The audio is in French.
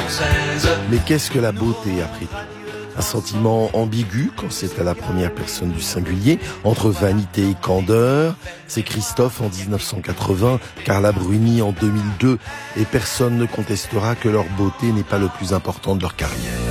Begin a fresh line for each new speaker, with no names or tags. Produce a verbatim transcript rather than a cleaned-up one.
française.
Mais qu'est-ce que la beauté après tout ? Un sentiment ambigu quand c'est à la première personne du singulier, entre vanité et candeur. C'est Christophe en dix-neuf cent quatre-vingts, Carla Bruni en deux mille deux, et personne ne contestera que leur beauté n'est pas le plus important de leur carrière.